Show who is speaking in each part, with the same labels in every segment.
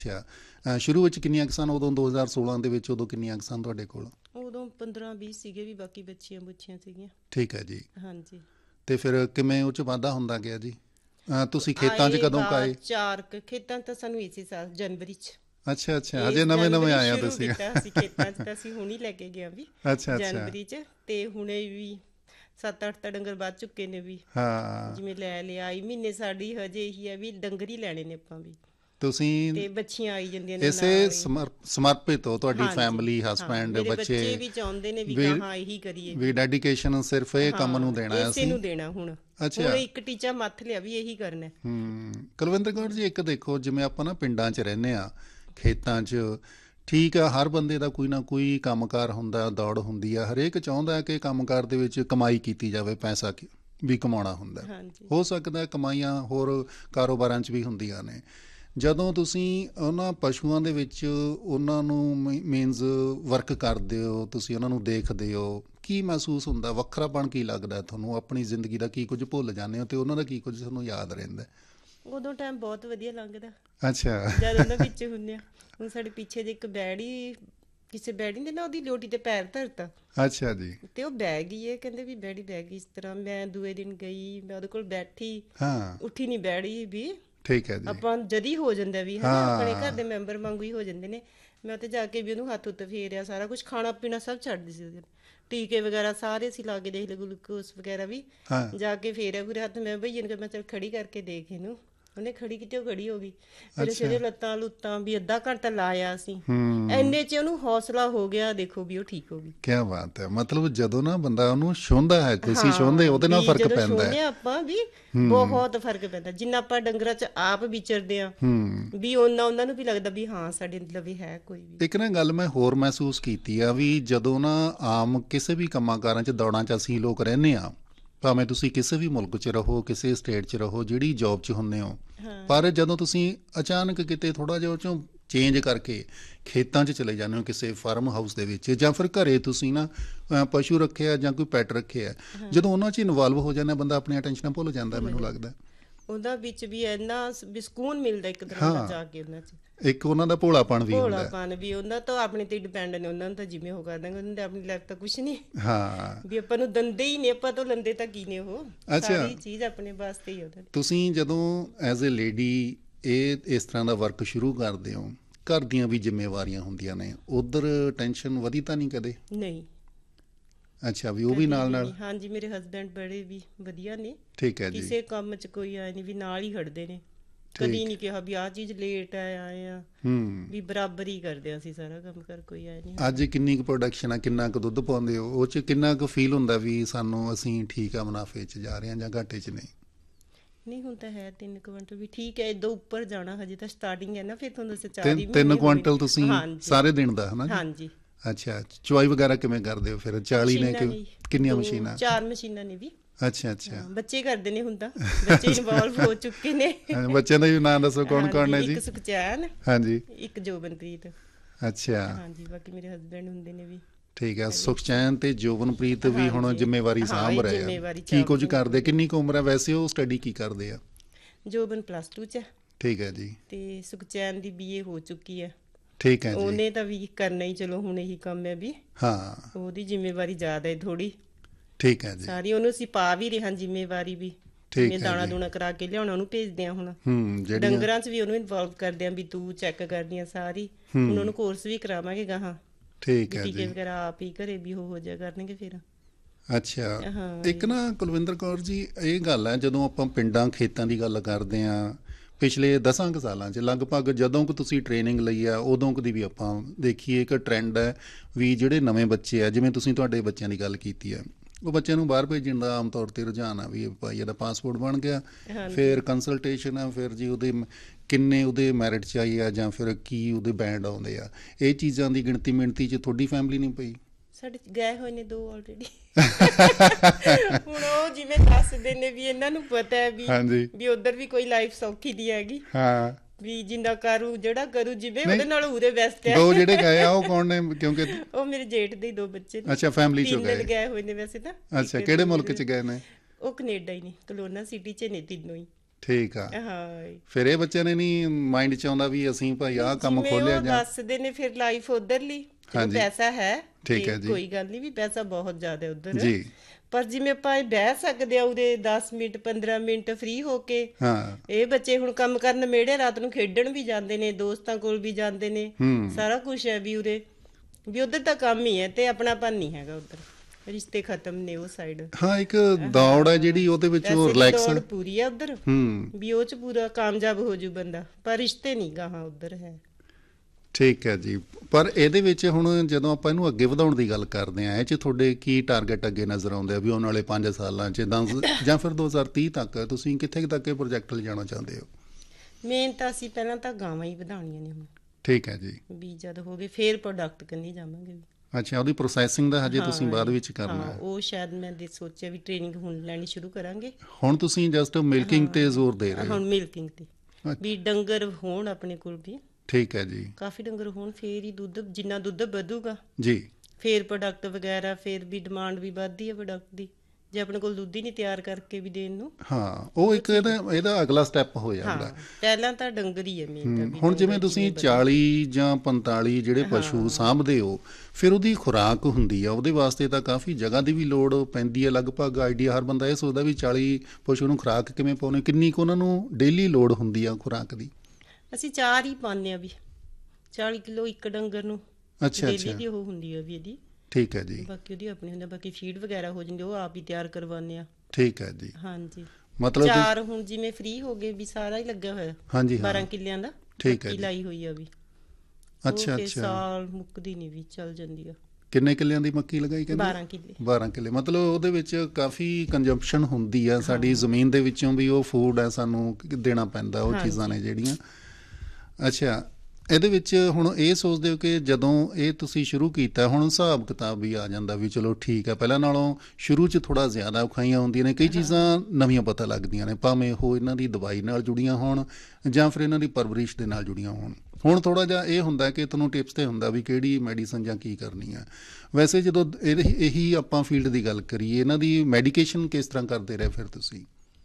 Speaker 1: ਅੱਛਾ। ਸ਼ੁਰੂ ਵਿੱਚ ਕਿੰਨੀਆਂ ਕੁ ਸਨ ਉਦੋਂ 2016 ਦੇ ਵਿੱਚ? ਉਦੋਂ ਕਿੰਨੀਆਂ ਕੁ ਸਨ ਤੁਹਾਡੇ ਕੋਲ?
Speaker 2: ਉਦੋਂ 15-20 ਸੀਗੇ, ਵੀ ਬਾਕੀ ਬੱਚੀਆਂ ਬੁੱਚੀਆਂ ਸੀਗੀਆਂ।
Speaker 1: ਠੀਕ ਹੈ ਜੀ।
Speaker 2: ਹਾਂਜੀ।
Speaker 1: ਤੇ ਫਿਰ ਕਿਵੇਂ ਉਹ 'ਚ ਵਾਧਾ ਹੁੰਦਾ ਗਿਆ ਜੀ? ਤੁਸੀਂ ਖੇਤਾਂ 'ਚ
Speaker 2: ਆਏ
Speaker 1: ਕਦੋਂ ਕੁ
Speaker 2: ਬਾਅਦ
Speaker 1: ਆਏ?
Speaker 2: ਖੇਤਾਂ 'ਚ ਤਾਂ ਸਾਨੂੰ ਇਸੇ ਸਾਲ ਜਨਵਰੀ 'ਚ,
Speaker 1: ਅੱਛਾ ਅੱਛਾ, ਹਜੇ
Speaker 2: ਇਸ
Speaker 1: ਨਵੇਂ ਨਵੇਂ
Speaker 2: ਜਨਵਰੀ
Speaker 1: ਆਏ ਹੋ
Speaker 2: ਸ਼ੁਰੂ
Speaker 1: ਤੁਸੀਂ?
Speaker 2: ਕੀਤਾ ਅਸੀਂ ਖੇਤਾਂ 'ਚ, ਤਾਂ ਅਸੀਂ ਹੁਣ ਹੀ ਲੈ ਕੇ ਗਏ ਹਾਂ ਵੀ
Speaker 1: ਅੱਛਾ ਅੱਛਾ।
Speaker 2: ਜਨਵਰੀ 'ਚ। ਤੇ ਹੁਣੇ ਵੀ 7-8 ਤਾਂ ਡੰਗਰ ਵੱਧ ਚੁੱਕੇ ਨੇ ਵੀ,
Speaker 1: ਹਾਂ।
Speaker 2: ਜਿਵੇਂ ਲੈ ਲਿਆ। ਆਈ ਮਹੀਨੇ ਸਾਡੀ ਹਜੇ ਇਹੀ ਹੈ ਵੀ ਡੰਗਰ ਹੀ ਲੈਣੇ ਨੇ ਆਪਾਂ ਵੀ,
Speaker 1: ਤੁਸੀਂ
Speaker 2: ਤੇ ਬੱਚੀਆਂ ਆਈ ਜਾਂਦੀਆਂ ਨੇ
Speaker 1: ਇਸੇ
Speaker 2: ਨਾਲ ਹੀ।
Speaker 1: ਸਮਰਪਿਤ ਹੋ? ਤੁਹਾਡੀ
Speaker 2: ਹਾਂਜੀ
Speaker 1: ਫੈਮਿਲੀ,
Speaker 2: ਹਾਂ,
Speaker 1: ਹਸਬੈਂਡ,
Speaker 2: ਮੇਰੇ
Speaker 1: ਬੱਚੇ
Speaker 2: ਬੱਚੇ ਵੀ ਚਾਹੁੰਦੇ ਨੇ ਵੀ
Speaker 1: ਵੀ
Speaker 2: ਗਾਹਾਂ ਇਹੀ ਕਰੀਏ
Speaker 1: ਵੀ
Speaker 2: ਵੀ।
Speaker 1: ਡੈਡੀਕੇਸ਼ਨ ਸਿਰਫ ਇਹ ਕੰਮ ਨੂੰ
Speaker 2: ਹਾਂ,
Speaker 1: ਦੇਣਾ ਹੈ
Speaker 2: ਇਸੇ
Speaker 1: ਅਸੀਂ?
Speaker 2: ਨੂੰ ਦੇਣਾ ਹੁਣ। ਹੁਣ
Speaker 1: ਅੱਛਾ।
Speaker 2: ਇੱਕ ਟੀਚਾ ਮੱਥ ਲਿਆ ਵੀ ਇਹੀ ਕਰਨਾ।
Speaker 1: ਕੁਲਵਿੰਦਰ ਕੌਰ ਜੀ, ਇੱਕ ਦੇਖੋ, ਜਿਵੇਂ ਆਪਾਂ ਨਾ ਪਿੰਡਾਂ 'ਚ ਰਹਿੰਦੇ ਆ, ਖੇਤਾਂ 'ਚ ਠੀਕ ਆ, ਹਰ ਬੰਦੇ ਦਾ ਕੋਈ ਨਾ ਕੋਈ ਕੰਮਕਾਰ ਹੁੰਦਾ, ਦੌੜ ਹੁੰਦੀ ਆ, ਹਰੇਕ ਚਾਹੁੰਦਾ ਕਿ ਕੰਮਕਾਰ ਦੇ ਵਿੱਚ ਕਮਾਈ ਕੀਤੀ ਜਾਵੇ, ਪੈਸਾ ਵੀ ਕਮਾਉਣਾ ਹੁੰਦਾ।
Speaker 2: ਹਾਂਜੀ
Speaker 1: ਹੋ ਸਕਦਾ ਕਮਾਈਆਂ ਹੋਰ ਕਾਰੋਬਾਰਾਂ 'ਚ ਵੀ ਹੁੰਦੀਆਂ ਨੇ। ਜਦੋਂ ਤੁਸੀਂ ਉਹਨਾਂ ਪਸ਼ੂਆਂ ਦੇ ਵਿੱਚ ਉਹਨਾਂ ਨੂੰ ਮੀਨਜ਼ ਵਰਕ ਕਰਦੇ ਹੋ, ਤੁਸੀਂ ਉਹਨਾਂ ਨੂੰ ਦੇਖਦੇ ਹੋ, ਕੀ ਮਹਿਸੂਸ ਹੁੰਦਾ? ਵੱਖਰਾਪਣ ਕੀ ਲੱਗਦਾ ਤੁਹਾਨੂੰ? ਆਪਣੀ ਜ਼ਿੰਦਗੀ ਦਾ ਕੀ ਕੁਝ ਭੁੱਲ ਜਾਂਦੇ ਹੋ ਅਤੇ ਉਹਨਾਂ ਦਾ ਕੀ ਕੁਝ ਤੁਹਾਨੂੰ ਯਾਦ ਰਹਿੰਦਾ?
Speaker 2: ਉਦੋਂ ਟਾਈਮ ਬਹੁਤ ਵਧੀਆ ਲੰਘਦਾ
Speaker 1: ਅੱਛਾ।
Speaker 2: ਜਦ ਉਹਨਾਂ ਵਿੱਚ ਹੁੰਦੇ ਆ। ਹੁਣ ਸਾਡੇ ਪਿੱਛੇ ਜੇ ਇੱਕ ਬੈੜੀ, ਕਿਸੇ ਬੈੜੀ ਨੇ ਨਾ ਉਹਦੀ ਲੋਟੀ ਤੇ ਪੈਰ ਧਰਤਾ।
Speaker 1: ਅੱਛਾ ਜੀ।
Speaker 2: ਤੇ ਉਹ ਬਹਿ ਗਈ, ਇਹ ਕਹਿੰਦੇ ਵੀ ਬੈੜੀ ਬਹਿ ਗਈ। ਇਸ ਤਰ੍ਹਾਂ ਮੈਂ ਦੂਏ ਦਿਨ ਗਈ, ਮੈਂ ਉਹਦੇ ਕੋਲ ਬੈਠੀ,
Speaker 1: ਹਾਂ।
Speaker 2: ਉੱਠੀ ਨਹੀਂ ਬੈੜੀ ਵੀ।
Speaker 1: ਠੀਕ ਹੈ ਜੀ।
Speaker 2: ਆਪਾਂ ਜਦੀ ਹੋ ਜਾਂਦਾ ਵੀ, ਹਨਾ, ਆਪਣੇ ਘਰ
Speaker 1: ਹਾਂ।
Speaker 2: ਦੇ ਮੈਂਬਰ ਵਾਂਗੂ ਹੀ ਹੋ ਜਾਂਦੇ ਨੇ। ਮੈਂ ਉੱਥੇ ਜਾ ਕੇ ਵੀ ਉਹਨੂੰ ਹੱਥ ਹੁੱਥ ਫੇਰਿਆ, ਸਾਰਾ ਕੁਝ ਖਾਣਾ ਪੀਣਾ ਸਭ ਛੱਡਦੀ ਸੀ ਉਹਦੇ। ਟੀਕੇ ਵਗੈਰਾ ਸਾਰੇ ਅਸੀਂ ਲਾ ਕੇ ਦੇਖ ਲਏ, ਗਲੂਕੋਸ ਵਗੈਰਾ ਵੀ।
Speaker 1: ਹਾਂ।
Speaker 2: ਜਾ ਕੇ ਫੇਰਿਆ ਪੂਰੇ ਹੱਥ। ਮੈਂ ਭਈਏ ਨੂੰ ਕਿਹਾ, ਮੈਂ ਚੱਲ ਖੜੀ ਕਰਕੇ ਦੇਖ ਇਹਨੂੰ। ਉਹਨੇ ਖੜੀ ਕੀਤੀ, ਉਹ ਖੜੀ ਹੋ ਗਈ। ਫਿਰ ਅਸੀਂ
Speaker 1: ਅੱਛਾ।
Speaker 2: ਉਹਦੇ ਲੱਤਾਂ ਲੁੱਤਾਂ ਵੀ ਅੱਧਾ ਘੰਟਾ ਲਾਇਆ ਅਸੀਂ।
Speaker 1: ਹੂੰ।
Speaker 2: ਇੰਨੇ 'ਚ ਉਹਨੂੰ ਹੌਸਲਾ ਹੋ ਗਿਆ, ਦੇਖੋ ਵੀ ਉਹ ਠੀਕ ਹੋ ਗਈ।
Speaker 1: ਕਿਆ ਬਾਤ ਹੈ। ਮਤਲਬ ਜਦੋਂ ਨਾ ਬੰਦਾ ਉਹਨੂੰ ਛੂੰਹਦਾ ਹੈ, ਤੁਸੀਂ ਛੂੰਹਦੇ,
Speaker 2: ਹਾਂ,
Speaker 1: ਉਹਦੇ ਨਾਲ
Speaker 2: ਵੀ
Speaker 1: ਫਰਕ
Speaker 2: ਜਦੋਂ
Speaker 1: ਪੈਂਦਾ ਹੈ।
Speaker 2: ਛੂਹਦੇ ਆਪਾਂ ਵੀ ਬਹੁਤ ਫਰਕ ਪੈਂਦਾ। ਜਿੰਨਾ ਆਪਾਂ ਡੰਗਰਾਂ 'ਚ ਆਪ ਵਿਚਰਦੇ ਆ
Speaker 1: ਹੂੰ।
Speaker 2: ਵੀ ਉਹਨਾਂ ਨੂੰ ਵੀ ਲੱਗਦਾ ਵੀ ਹਾਂ ਸਾਡੇ ਲਵੇ ਹੈ ਕੋਈ ਵੀ।
Speaker 1: ਇੱਕ ਨਾ ਗੱਲ ਮੈਂ ਹੋਰ ਮਹਿਸੂਸ ਕੀਤੀ ਆ ਵੀ ਜਦੋਂ ਨਾ ਆਮ ਕਿਸੇ ਵੀ ਕੰਮਾਂ ਕਾਰਾਂ 'ਚ, ਦੌੜਾਂ 'ਚ ਅਸੀਂ ਲੋਕ ਰਹਿੰਦੇ ਆ, ਭਾਵੇਂ ਤੁਸੀਂ ਕਿਸੇ ਵੀ ਮੁਲਕ 'ਚ ਰਹੋ, ਕਿਸੇ ਸਟੇਟ 'ਚ ਰਹੋ, ਜਿਹੜੀ ਜੌਬ 'ਚ ਹੁੰਦੇ ਹੋ,
Speaker 2: ਹਾਂ
Speaker 1: ਪਰ ਜਦੋਂ ਤੁਸੀਂ ਅਚਾਨਕ ਕਿਤੇ ਥੋੜ੍ਹਾ ਜਿਹਾ ਉਹ 'ਚੋਂ ਚੇਂਜ ਕਰਕੇ ਖੇਤਾਂ 'ਚ ਚਲੇ ਜਾਂਦੇ ਹੋ, ਕਿਸੇ ਫਾਰਮ ਹਾਊਸ ਦੇ ਵਿੱਚ, ਜਾਂ ਫਿਰ ਘਰੇ ਤੁਸੀਂ ਨਾ ਪਸ਼ੂ ਰੱਖਿਆ ਜਾਂ ਕੋਈ ਪੈਟ ਰੱਖਿਆ, ਜਦੋਂ ਉਹਨਾਂ 'ਚ ਇਨਵੋਲਵ ਹੋ ਜਾਂਦਾ, ਬੰਦਾ ਆਪਣੀਆਂ ਟੈਨਸ਼ਨਾਂ ਭੁੱਲ ਜਾਂਦਾ, ਮੈਨੂੰ ਲੱਗਦਾ।
Speaker 2: ਉਹਦਾ ਵਿੱਚ ਵੀ ਇੰਨਾ ਵੀ ਸਕੂਨ ਮਿਲਦਾ ਇੱਕ ਤਰ੍ਹਾਂ ਦਾ
Speaker 1: ਹਾਂ।
Speaker 2: ਜਾ ਕੇ ਉਹਨਾਂ 'ਚ।
Speaker 1: ਇੱਕ ਉਹਨਾਂ ਦਾ ਭੋਲਾਪਣ ਵੀ ਹੁੰਦਾ।
Speaker 2: ਭੋਲਾਪਨ ਵੀ, ਉਹਨਾਂ ਤੋਂ ਆਪਣੇ ਤੇ ਡਿਪੈਂਡ ਨੇ। ਉਹਨਾਂ ਨੂੰ ਤਾਂ ਜਿਵੇਂ ਉਹ ਕਰ ਦਾਂਗੇ, ਉਹਨਾਂ ਦੀ ਆਪਣੀ ਲਾਈਫ ਤਾਂ ਕੁਛ ਨਹੀਂ
Speaker 1: ਹਾਂ।
Speaker 2: ਵੀ ਆਪਾਂ ਨੂੰ ਦੰਦੇ ਹੀ ਨੇ, ਆਪਾਂ ਤੋਂ ਲੰਦੇ ਤਾਂ ਕੀ ਨੇ। ਉਹ
Speaker 1: ਅੱਛਾ।
Speaker 2: ਸਾਰੀ ਚੀਜ਼ ਆਪਣੇ ਵਾਸਤੇ ਹੀ ਉਹਨਾਂ ਦੀ।
Speaker 1: ਤੁਸੀਂ ਜਦੋਂ ਐਜ਼ ਏ ਲੇਡੀ ਇਸ ਤਰ੍ਹਾਂ ਦਾ ਵਰਕ ਸ਼ੁਰੂ ਕਰਦੇ ਹੋ, ਘਰ ਦੀਆਂ ਵੀ ਜ਼ਿੰਮੇਵਾਰੀਆਂ ਹੁੰਦੀਆਂ ਨੇ, ਉੱਧਰ ਟੈਨਸ਼ਨ ਵਧੀ ਤਾਂ ਨਹੀਂ ਕਦੇ?
Speaker 2: ਨਹੀਂ,
Speaker 1: ਅੱਛਾ, ਵੀ ਉਹ ਵੀ
Speaker 2: ਕਦੀ
Speaker 1: ਨਾਲ
Speaker 2: ਵੀ
Speaker 1: ਨਾਲ?
Speaker 2: ਨਹੀਂ। ਹਾਂਜੀ, ਮੇਰੇ ਹਸਬੈਂਡ ਬੜੇ ਵੀ ਵਧੀਆ ਨੇ।
Speaker 1: ਠੀਕ ਹੈ ਜੀ।
Speaker 2: ਕਿਸੇ ਕੰਮ 'ਚ ਕੋਈ ਆਏ ਨਹੀਂ, ਵੀ ਨਾਲ ਹੀ ਖੜਦੇ ਨੇ। ਕਦੀ
Speaker 1: ਠੀਕ।
Speaker 2: ਨਹੀਂ ਕਿਹਾ ਵੀ ਆਹ ਚੀਜ਼ ਲੇਟ ਆਏ ਆ, ਵੀ ਬਰਾਬਰ ਹੀ ਕਰਦੇ ਆ ਅਸੀਂ ਸਾਰਾ ਕੰਮ। ਕਰ ਕੋਈ ਆਏ ਨਹੀਂ।
Speaker 1: ਅੱਜ ਕਿੰਨੀ ਕੁ ਪ੍ਰੋਡਕਸ਼ਨ ਆ? ਕਿੰਨਾ ਕੁ ਦੁੱਧ ਪਾਉਂਦੇ ਹੋ? ਉਹ 'ਚ ਕਿੰਨਾ ਕੁ ਫੀਲ ਹੁੰਦਾ ਵੀ ਸਾਨੂੰ, ਅਸੀਂ ਠੀਕ ਆ, ਮੁਨਾਫੇ 'ਚ ਜਾ ਰਹੇ ਹਾਂ ਜਾਂ ਘਾਟੇ 'ਚ ਨਹੀਂ?
Speaker 2: ਨਹੀਂ, ਹੁਣ ਤਾਂ ਹੈ 3 ਕੁਇੰਟਲ ਵੀ ਠੀਕ ਹੈ। ਇਦੋਂ ਉੱਪਰ ਜਾਣਾ, ਹਜੇ ਤਾਂ ਸਟਾਰਟਿੰਗ ਹੈ ਨਾ। ਫਿਰ ਤੁਹਾਨੂੰ ਦੱਸਿਆ 4 ਹੀ
Speaker 1: 3
Speaker 2: ਮਹੀਨੇ ਹੋਏ।
Speaker 1: ਕੁਆਂਟਲ ਤੁਸੀਂ
Speaker 2: ਹਾਂਜੀ
Speaker 1: ਸਾਰੇ ਦਿਨ ਦਾ, ਹੈ ਨਾ ਜੀ?
Speaker 2: ਹਾਂਜੀ।
Speaker 1: ਅੱਛਾ। ਚੁਆਈ ਵਗੈਰਾ ਕਿਵੇਂ ਕਰਦੇ ਹੋ ਫਿਰ? 40 ਨੇ
Speaker 2: ਮਸ਼ੀਨਾਂ
Speaker 1: ਕਿ
Speaker 2: ਨੇ,
Speaker 1: ਕਿੰਨੀਆਂ ਮਸ਼ੀਨਾਂ?
Speaker 2: 4 ਮਸ਼ੀਨਾਂ ਨੇ ਵੀ।
Speaker 1: ਅੱਛਾ ਅੱਛਾ।
Speaker 2: ਬੱਚੇ ਕਰਦੇ ਨੇ ਹੁਣ ਤਾਂ, ਬੱਚੇ ਇਨਵੋਲਵ ਹੋ ਚੁੱਕੇ ਨੇ।
Speaker 1: ਬੱਚਿਆਂ ਦਾ ਵੀ ਨਾਂ ਦੱਸੋ, ਕੌਣ ਕੌਣ
Speaker 2: ਹਾਂਜੀ,
Speaker 1: ਨੇ ਜੀ?
Speaker 2: ਇੱਕ ਸੁਖਚੈਨ,
Speaker 1: ਹਾਂਜੀ।
Speaker 2: ਇੱਕ ਜੋਬਨਪ੍ਰੀਤ।
Speaker 1: ਅੱਛਾ।
Speaker 2: ਹਾਂਜੀ, ਬਾਕੀ ਮੇਰੇ ਹਸਬੈਂਡ ਹੁੰਦੇ ਨੇ ਵੀ।
Speaker 1: ਠੀਕ ਹੈ। ਸੁਖਚੈਨ ਤੇ ਜੋਬਨਪ੍ਰੀਤ ਵੀ ਹੁਣ
Speaker 2: ਹਾਂਜੀ
Speaker 1: ਜ਼ਿੰਮੇਵਾਰੀ
Speaker 2: ਹਾਂ,
Speaker 1: ਸਾਂਭ
Speaker 2: ਇਹ
Speaker 1: ਰਹੇ ਆ।
Speaker 2: ਜ਼ਿੰਮੇਵਾਰੀ
Speaker 1: ਕੀ ਕੁਝ
Speaker 2: ਚਾਹੁੰਦੇ
Speaker 1: ਕਰਦੇ? ਕਿੰਨੀ ਕੁ ਉਮਰ ਹੈ ਵੈਸੇ? ਉਹ ਸਟੱਡੀ ਕੀ ਕਰਦੇ ਆ?
Speaker 2: ਜੋਬਨ +2 'ਚ ਹੈ
Speaker 1: ਠੀਕ ਹੈ ਜੀ।
Speaker 2: ਤੇ ਸੁਖਚੈਨ ਦੀ BA ਹੋ ਚੁੱਕੀ ਹੈ।
Speaker 1: ਠੀਕ ਹੈ ਜੀ।
Speaker 2: ਉਹਨੇ ਤਾਂ ਵੀ ਕਰਨਾ ਹੀ, ਚਲੋ ਹੁਣ ਇਹੀ ਕੰਮ ਹੈ ਵੀ।
Speaker 1: ਹਾਂ।
Speaker 2: ਉਹਦੀ ਜ਼ਿੰਮੇਵਾਰੀ ਜ਼ਿਆਦਾ ਹੈ ਥੋੜੀ
Speaker 1: ਠੀਕ ਹੈ ਜੀ।
Speaker 2: ਸਾਰੀ। ਉਹਨੂੰ ਅਸੀਂ ਪਾ ਵੀ ਰਹੇ ਹਾਂ ਜ਼ਿੰਮੇਵਾਰੀ ਵੀ, ਜਿਵੇਂ
Speaker 1: ਠੀਕ ਹੈ
Speaker 2: ਦਾਣਾ
Speaker 1: ਜੀ।
Speaker 2: ਦੂਣਾ ਕਰਾ ਕੇ ਲਿਆਉਣਾ ਉਹਨੂੰ ਭੇਜਦੇ ਆ ਹੁਣ।
Speaker 1: ਜਿਹੜੀਆਂ
Speaker 2: ਡੰਗਰਾਂ 'ਚ ਵੀ ਉਹਨੂੰ ਇਨਵੋਲਵ ਕਰਦੇ ਆ ਵੀ ਤੂੰ ਚੈੱਕ ਕਰਨੀ ਆ ਸਾਰੀ। ਹੁਣ ਉਹਨੂੰ ਕੋਰਸ ਵੀ ਕਰਾਵਾਂਗੇ ਗਾਹਾਂ,
Speaker 1: ਠੀਕ
Speaker 2: ਵੀ
Speaker 1: ਹੈ
Speaker 2: ਟੀਕੇ
Speaker 1: ਜੀ।
Speaker 2: ਵਗੈਰਾ ਆਪ ਹੀ ਘਰੇ ਵੀ ਹੋ ਜਾ ਕਰਨਗੇ ਫਿਰ।
Speaker 1: ਅੱਛਾ।
Speaker 2: ਹਾਂ
Speaker 1: ਇੱਕ ਨਾ ਕੁਲਵਿੰਦਰ ਕੌਰ ਜੀ, ਇਹ ਗੱਲ ਹੈ, ਜਦੋਂ ਆਪਾਂ ਪਿੰਡਾਂ ਖੇਤਾਂ ਦੀ ਗੱਲ ਕਰਦੇ ਹਾਂ, ਪਿਛਲੇ 10 ਕੁ ਸਾਲਾਂ 'ਚ ਲਗਭਗ ਜਦੋਂ ਕਿ ਤੁਸੀਂ ਟ੍ਰੇਨਿੰਗ ਲਈ ਆ, ਉਦੋਂ ਕੁ ਦੀ ਵੀ ਆਪਾਂ ਦੇਖੀਏ ਇੱਕ ਟਰੈਂਡ ਹੈ ਵੀ ਜਿਹੜੇ ਨਵੇਂ ਬੱਚੇ ਆ, ਜਿਵੇਂ ਤੁਸੀਂ ਤੁਹਾਡੇ ਬੱਚਿਆਂ ਦੀ ਗੱਲ ਕੀਤੀ ਹੈ, ਉਹ ਬੱਚਿਆਂ ਨੂੰ ਬਾਹਰ ਭੇਜਣ ਦਾ ਆਮ ਤੌਰ 'ਤੇ ਰੁਝਾਨ ਆ ਵੀ ਭਾਈ ਇਹਦਾ ਪਾਸਪੋਰਟ ਬਣ ਗਿਆ, ਫਿਰ ਕੰਸਲਟੇਸ਼ਨ ਆ, ਫਿਰ ਜੀ ਉਹਦੇ ਕਿੰਨੇ ਉਹਦੇ ਮੈਰਿਟ 'ਚ ਆਈ ਆ ਜਾਂ ਫਿਰ ਕੀ ਉਹਦੇ ਬੈਂਡ ਆਉਂਦੇ ਆ। ਇਹ ਚੀਜ਼ਾਂ ਦੀ ਗਿਣਤੀ ਮਿਣਤੀ 'ਚ ਤੁਹਾਡੀ ਫੈਮਿਲੀ ਨਹੀਂ ਪਈ?
Speaker 2: ਸਾਡੇ ਗਏ ਹੋਏ ਨੇ 2 ਆਲਰੇਡੀ। ਹੁਣ ਉਹ ਜਿਵੇਂ ਦੱਸਦੇ ਨੇ ਵੀ ਇਹਨਾਂ ਨੂੰ ਪਤਾ ਹੈ ਵੀ,
Speaker 1: ਹਾਂਜੀ।
Speaker 2: ਵੀ ਉਧਰ ਵੀ ਕੋਈ ਲਾਈਫ ਸੌਖੀ ਦੀ ਹੈਗੀ
Speaker 1: ਹਾਂ।
Speaker 2: ਵੀ ਜਿੰਨਾ ਕਰੂ ਜਿਹੜਾ ਕਰੂ ਜਿਵੇਂ
Speaker 1: ਨਹੀਂ,
Speaker 2: ਉਹਦੇ ਨਾਲ ਉਰੇ ਬੈਸਟ ਹੈ।
Speaker 1: 2 ਜਿਹੜੇ ਗਏ ਆ ਉਹ ਕੌਣ ਨੇ? ਕਿਉਂਕਿ
Speaker 2: ਉਹ ਮੇਰੇ ਜੇਠ ਦੇ 2 ਬੱਚੇ ਨੇ।
Speaker 1: ਅੱਛਾ, ਫੈਮਿਲੀ 'ਚੋਂ
Speaker 2: 3
Speaker 1: ਗਏ।
Speaker 2: ਗਏ ਹੋਏ ਨੇ ਵੈਸੇ ਤਾਂ।
Speaker 1: ਅੱਛਾ, ਕਿਹੜੇ ਮੁਲਕ 'ਚ ਗਏ ਨੇ?
Speaker 2: ਉਹ ਕੈਨੇਡਾ ਹੀ ਨੇ, ਕਲੋਨਾ ਸਿਟੀ 'ਚ ਨੇ ਤਿੰਨੋਂ ਹੀ।
Speaker 1: ਠੀਕ ਆ।
Speaker 2: ਹਾਂ ਜੀ।
Speaker 1: ਫਿਰ ਇਹ ਬੱਚਿਆਂ ਨੇ ਨਹੀਂ ਮਾਈਂਡ 'ਚ ਆਉਂਦਾ ਵੀ ਅਸੀਂ ਭਾਈ ਆਹ ਕੰਮ
Speaker 2: ਜਿਵੇਂ
Speaker 1: ਖੋਲਿਆ
Speaker 2: ਉਹ
Speaker 1: ਜਾਂ?
Speaker 2: ਦੱਸਦੇ ਨੇ ਫਿਰ ਲਾਈਫ ਉਧਰਲੀ, ਚਲੋ
Speaker 1: ਹਾਂਜੀ।
Speaker 2: ਪੈਸਾ ਹੈ
Speaker 1: ਠੀਕ
Speaker 2: ਤੇ
Speaker 1: ਹੈ ਜੀ।
Speaker 2: ਕੋਈ ਗੱਲ ਨਹੀਂ ਵੀ ਪੈਸਾ ਬਹੁਤ ਜ਼ਿਆਦਾ ਉਧਰ,
Speaker 1: ਜੀ।
Speaker 2: ਪਰ ਜਿਵੇਂ ਆਪਾਂ ਇਹ ਬਹਿ ਸਕਦੇ ਆ ਉਰੇ 10 ਮਿੰਟ 15 ਮਿੰਟ ਫ੍ਰੀ ਹੋ ਕੇ,
Speaker 1: ਹਾਂ।
Speaker 2: ਇਹ ਬੱਚੇ ਹੁਣ ਕੰਮ ਕਰਨ ਮੇੜੇ ਰਾਤ ਨੂੰ ਖੇਡਣ ਵੀ ਜਾਂਦੇ ਨੇ, ਦੋਸਤਾਂ ਕੋਲ ਵੀ ਜਾਂਦੇ ਨੇ, ਸਾਰਾ ਕੁਝ ਹੈ ਵੀ ਉਰੇ, ਵੀ ਉਧਰ ਤਾਂ ਕੰਮ ਹੀ ਹੈ ਤੇ ਆਪਣਾਪਨ ਨਹੀਂ ਹੈਗਾ ਉਧਰ, ਰਿਸ਼ਤੇ ਖਤਮ ਨੇ ਉਹ ਸਾਈਡ।
Speaker 1: ਹਾਂ, ਇੱਕ ਦੌੜ ਹੈ ਜਿਹੜੀ ਉਹਦੇ ਵਿੱਚ ਉਹ
Speaker 2: ਵੈਸੇ ਵੀ
Speaker 1: ਰਿਲੈਕਸ।
Speaker 2: ਦੌੜ ਪੂਰੀ ਆ ਉਧਰ, ਵੀ ਉਹ ਚ ਪੂਰਾ ਕਾਮਯਾਬ ਹੋ ਜੂ ਬੰਦਾ, ਪਰ ਰਿਸ਼ਤੇ ਨਹੀਂ ਗਾਹਾਂ ਉਧਰ ਹੈ।
Speaker 1: ਠੀਕ ਹੈ ਜੀ। ਪਰ ਇਹਦੇ ਵਿੱਚ ਹੁਣ ਜਦੋਂ ਆਪਾਂ ਇਹਨੂੰ ਅੱਗੇ ਵਧਾਉਣ ਦੀ ਗੱਲ ਕਰਦੇ ਹਾਂ, ਇਹ 'ਚ ਤੁਹਾਡੇ ਕੀ ਟਾਰਗੇਟ ਅੱਗੇ ਨਜ਼ਰ ਆਉਂਦੇ ਆ ਵੀ ਆਉਣ ਵਾਲੇ 5 ਸਾਲਾਂ 'ਚ ਜਾਂ ਫਿਰ 2030 ਤੱਕ ਤੁਸੀਂ ਕਿੱਥੇ ਤੱਕ ਇਹ ਪ੍ਰੋਜੈਕਟ ਲਿਜਾਣਾ ਚਾਹੁੰਦੇ ਹੋ?
Speaker 2: ਮੇਨ ਤਾਂ ਅਸੀਂ ਪਹਿਲਾਂ ਤਾਂ ਗਾਵਾਂ ਹੀ ਵਧਾਉਣੀਆਂ ਨੇ ਹੁਣ,
Speaker 1: ਠੀਕ ਹੈ ਜੀ।
Speaker 2: ਵੀ ਜਦ ਹੋ ਗਏ ਫੇਰ ਪ੍ਰੋਡਕਟ ਕੰਨੀ ਜਾਵਾਂਗੇ।
Speaker 1: ਅੱਛਾ, ਉਹਦੀ ਪ੍ਰੋਸੈਸਿੰਗ ਦਾ ਹਜੇ ਤੁਸੀਂ ਬਾਅਦ ਵਿੱਚ ਕਰਨਾ
Speaker 2: ਹਾਂ,
Speaker 1: ਹੈ?
Speaker 2: ਉਹ ਸ਼ਾਇਦ ਮੈਂ ਸੋਚਿਆ ਵੀ ਟ੍ਰੇਨਿੰਗ ਹੁਣ ਲੈਣੀ ਸ਼ੁਰੂ ਕਰਾਂਗੇ।
Speaker 1: ਹੁਣ ਤੁਸੀਂ ਜਸਟ ਮਿਲਕਿੰਗ ਤੇ ਜ਼ੋਰ ਦੇ ਰਹੇ ਹੋ?
Speaker 2: ਹੁਣ ਮਿਲਕਿੰਗ ਤੇ, ਵੀ ਡੰਗਰ ਹੋਣ ਆਪਣੇ ਕੋਲ ਵੀ,
Speaker 1: ਠੀਕ ਹੈ ਜੀ।
Speaker 2: ਕਾਫੀ ਡੰਗਰ ਹੋਣ ਫੇਰ ਹੀ ਦੁੱਧ, ਜਿੰਨਾ ਦੁੱਧ ਵਧੂਗਾ
Speaker 1: ਜੀ।
Speaker 2: ਫੇਰ ਪ੍ਰੋਡਕਟ ਵਗੈਰਾ, ਫੇਰ ਵੀ ਡਿਮਾਂਡ ਵੀ ਵੱਧਦੀ ਹੈ ਪ੍ਰੋਡਕਟ ਦੀ, ਜੇ ਆਪਣੇ ਕੋਲ ਦੁੱਧ ਹੀ ਨਹੀਂ ਤਿਆਰ ਕਰਕੇ ਵੀ ਦੇਣ ਨੂੰ।
Speaker 1: ਹਾਂ, ਉਹ ਇੱਕ ਇਹਦਾ ਅਗਲਾ ਸਟੈਪ ਹੋ ਜਾਂਦਾ।
Speaker 2: ਹਾਂ, ਪਹਿਲਾਂ ਤਾਂ ਡੰਗਰ ਹੀ ਹੈ ਮੇਨ ਤਾਂ।
Speaker 1: ਹੁਣ ਜਿਵੇਂ ਤੁਸੀਂ 40 ਜਾਂ 45 ਜਿਹੜੇ ਪਸ਼ੂ ਸਾਂਭਦੇ ਹੋ, ਫਿਰ ਉਹਦੀ ਖੁਰਾਕ ਹੁੰਦੀ ਆ, ਉਹਦੇ ਵਾਸਤੇ ਤਾਂ ਕਾਫੀ ਜਗ੍ਹਾ ਦੀ ਵੀ ਲੋੜ ਪੈਂਦੀ ਹੈ। ਲਗਭਗ ਆਈਡੀਆ ਹਰ ਬੰਦਾ ਇਹ ਸੋਚਦਾ ਵੀ 40 ਪਸ਼ੂ ਨੂੰ ਖੁਰਾਕ ਕਿਵੇਂ ਪਾਉਣੀ, ਕਿੰਨੀ ਕੁ ਉਹਨਾਂ ਨੂੰ ਡੇਲੀ ਲੋੜ ਹੁੰਦੀ ਆ ਖੁਰਾਕ ਦੀ?
Speaker 2: ਅਸੀਂ 4 ਹੀ ਪਾਉਂਦੇ ਆ ਵੀ, 40 ਕਿਲੋ ਇੱਕ ਡੰਗਰ ਨੂੰ ਡੇਲੀ ਦੀ ਉਹ ਹੁੰਦੀ ਆ ਵੀ ਇਹਦੀ।
Speaker 1: ਠੀਕ ਹੈ ਜੀ।
Speaker 2: ਬਾਕੀ ਉਹਦੀ ਆਪਣੀ ਹੁੰਦਾ, ਬਾਕੀ ਫੀਡ ਵਗੈਰਾ ਹੋ ਜਾਂਦੀ ਉਹ ਆਪ ਹੀ ਤਿਆਰ ਕਰਵਾਉਂਦੇ ਆ।
Speaker 1: ਠੀਕ ਹੈ ਜੀ।
Speaker 2: ਹਾਂਜੀ,
Speaker 1: ਮਤਲਬ
Speaker 2: 4 ਹੁਣ ਜਿਵੇਂ ਫ੍ਰੀ ਹੋ ਗਏ ਵੀ, ਸਾਰਾ ਹੀ ਲੱਗਿਆ ਹੋਇਆ।
Speaker 1: ਹਾਂਜੀ,
Speaker 2: 12 ਕਿੱਲਿਆਂ ਦਾ
Speaker 1: ਠੀਕ ਹੈ
Speaker 2: ਮੱਕੀ ਲਾਈ ਹੋਈ ਆ ਵੀ।
Speaker 1: ਅੱਛਾ
Speaker 2: ਅੱਛਾ, ਸਾਲ ਮੁੱਕਦੀ ਨਹੀਂ ਵੀ, ਚੱਲ ਜਾਂਦੀ ਆ।
Speaker 1: ਕਿੰਨੇ ਕਿੱਲਿਆਂ ਦੀ ਮੱਕੀ ਲਗਾਈ ਕਹਿੰਦੇ?
Speaker 2: 12 ਕਿੱਲੇ।
Speaker 1: 12 ਕਿੱਲੇ, ਮਤਲਬ ਉਹਦੇ ਵਿੱਚ ਕਾਫੀ ਕੰਜ਼ੰਪਸ਼ਨ ਹੁੰਦੀ ਆ ਸਾਡੀ ਜ਼ਮੀਨ ਦੇ ਵਿੱਚੋਂ ਵੀ, ਉਹ ਫੂਡ ਹੈ ਸਾਨੂੰ ਦੇਣਾ ਪੈਂਦਾ, ਉਹ ਚੀਜ਼ਾਂ ਨੇ ਜਿਹੜੀਆਂ। ਅੱਛਾ, ਇਹਦੇ ਵਿੱਚ ਹੁਣ ਇਹ ਸੋਚਦੇ ਹੋ ਕਿ ਜਦੋਂ ਇਹ ਤੁਸੀਂ ਸ਼ੁਰੂ ਕੀਤਾ, ਹੁਣ ਹਿਸਾਬ ਕਿਤਾਬ ਵੀ ਆ ਜਾਂਦਾ ਵੀ ਚਲੋ ਠੀਕ ਹੈ, ਪਹਿਲਾਂ ਨਾਲੋਂ ਸ਼ੁਰੂ 'ਚ ਥੋੜ੍ਹਾ ਜ਼ਿਆਦਾ ਔਖਾਈਆਂ ਹੁੰਦੀਆਂ ਨੇ, ਕਈ ਚੀਜ਼ਾਂ ਨਵੀਆਂ ਪਤਾ ਲੱਗਦੀਆਂ ਨੇ, ਭਾਵੇਂ ਉਹ ਇਹਨਾਂ ਦੀ ਦਵਾਈ ਨਾਲ ਜੁੜੀਆਂ ਹੋਣ ਜਾਂ ਫਿਰ ਇਹਨਾਂ ਦੀ ਪਰਵਰਿਸ਼ ਦੇ ਨਾਲ ਜੁੜੀਆਂ ਹੋਣ। ਹੁਣ ਥੋੜ੍ਹਾ ਜਿਹਾ ਇਹ ਹੁੰਦਾ ਕਿ ਤੁਹਾਨੂੰ ਟਿਪਸ 'ਤੇ ਹੁੰਦਾ ਵੀ ਕਿਹੜੀ ਮੈਡੀਸਨ ਜਾਂ ਕੀ ਕਰਨੀ ਆ। ਵੈਸੇ ਜਦੋਂ ਇਹੀ ਆਪਾਂ ਫੀਲਡ ਦੀ ਗੱਲ ਕਰੀਏ, ਇਹਨਾਂ ਦੀ ਮੈਡੀਕੇਸ਼ਨ ਕਿਸ ਤਰ੍ਹਾਂ ਕਰਦੇ ਰਹੇ ਫਿਰ ਤੁਸੀਂ?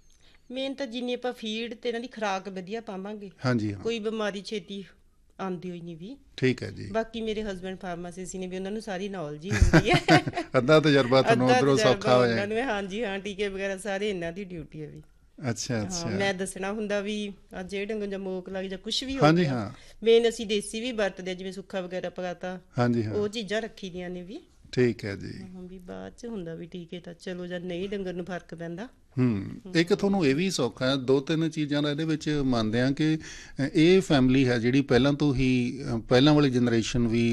Speaker 2: ਮੇਨ ਤਾਂ ਜਿੰਨੀ ਆਪਾਂ ਫੀਡ ਤੇ ਇਹਨਾਂ ਦੀ ਖੁਰਾਕ ਵਧੀਆ ਪਾਵਾਂਗੇ,
Speaker 1: ਹਾਂਜੀ ਹਾਂ,
Speaker 2: ਕੋਈ ਬਿਮਾਰੀ ਛੇਤੀ ਆਉਂਦੀ ਹੋਈ ਨਹੀਂ ਵੀ।
Speaker 1: ਠੀਕ ਹੈ ਜੀ।
Speaker 2: ਬਾਕੀ ਮੇਰੇ ਹਸਬੈਂਡ ਫਾਰਮਾਸਿਸਟ ਨੇ ਵੀ, ਉਹਨਾਂ ਨੂੰ ਸਾਰੀ ਨੌਲੇਜ ਹੀ ਹੁੰਦੀ ਹੈ।
Speaker 1: ਅੱਧਾ ਤਜਰਬਾ ਤੁਹਾਨੂੰ
Speaker 2: ਅੱਧਾ
Speaker 1: ਉੱਧਰੋਂ
Speaker 2: ਤਜਰਬਾ
Speaker 1: ਸੌਖਾ ਹੋ
Speaker 2: ਉਹਨਾਂ
Speaker 1: ਜਾਏ।
Speaker 2: ਨੂੰ, ਹਾਂਜੀ ਹਾਂ, ਟੀਕੇ ਵਗੈਰਾ ਸਾਰੇ ਇਹਨਾਂ ਦੀ ਡਿਊਟੀ ਹੈ ਵੀ।
Speaker 1: ਅੱਛਾ ਅੱਛਾ।
Speaker 2: ਮੈਂ ਦੱਸਣਾ ਹੁੰਦਾ ਵੀ ਅੱਜ ਇਹ ਡੰਗਰ ਜਾਂ ਮੋਕ ਲੱਗ ਜਾਂ ਕੁਝ ਵੀ ਹੋ
Speaker 1: ਹਾਂਜੀ
Speaker 2: ਗਿਆ।
Speaker 1: ਹਾਂ।
Speaker 2: ਮੇਨ ਅਸੀਂ ਦੇਸੀ ਵੀ ਵਰਤਦੇ ਆ, ਜਿਵੇਂ ਸੁੱਖਾ ਵਗੈਰਾ ਪਕਾਤਾ,
Speaker 1: ਹਾਂਜੀ ਹਾਂ,
Speaker 2: ਉਹ ਚੀਜ਼ਾਂ ਰੱਖੀ ਦੀਆਂ ਨੇ ਵੀ।
Speaker 1: ਠੀਕ ਹੈ ਜੀ।
Speaker 2: ਵੀ ਬਾਅਦ ਚ ਹੁੰਦਾ ਵੀ ਟੀਕੇ ਤਾਂ ਚਲੋ ਜਦ ਨਹੀਂ ਡੰਗਰ ਨੂੰ ਫਰਕ ਪੈਂਦਾ।
Speaker 1: ਇੱਕ ਤੁਹਾਨੂੰ ਇਹ ਵੀ ਸੌਖਾ ਹੈ, 2-3 ਚੀਜ਼ਾਂ ਦਾ ਇਹਦੇ ਵਿੱਚ ਮੰਨਦੇ ਹਾਂ ਕਿ ਇਹ ਫੈਮਿਲੀ ਹੈ ਜਿਹੜੀ ਪਹਿਲਾਂ ਤੋਂ ਹੀ, ਪਹਿਲਾਂ ਵਾਲੀ ਜਨਰੇਸ਼ਨ ਵੀ